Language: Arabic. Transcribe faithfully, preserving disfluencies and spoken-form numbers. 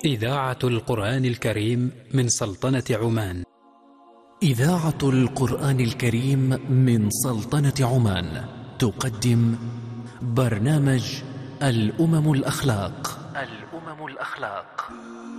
إذاعة القرآن الكريم من سلطنة عمان. إذاعة القرآن الكريم من سلطنة عمان تقدم برنامج الأمم الأخلاق. الأمم الأخلاق